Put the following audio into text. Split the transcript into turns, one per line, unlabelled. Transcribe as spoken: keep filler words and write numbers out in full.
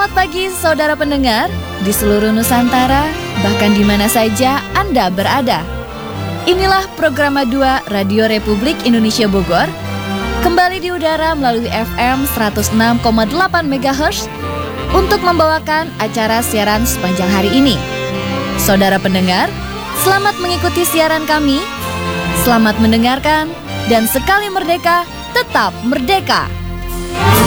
Selamat pagi saudara pendengar di seluruh Nusantara, bahkan di mana saja Anda berada. Inilah program dua Radio Republik Indonesia Bogor, kembali di udara melalui F M seratus enam koma delapan megahertz untuk membawakan acara siaran sepanjang hari ini. Saudara pendengar, selamat mengikuti siaran kami, selamat mendengarkan, dan sekali merdeka, tetap merdeka.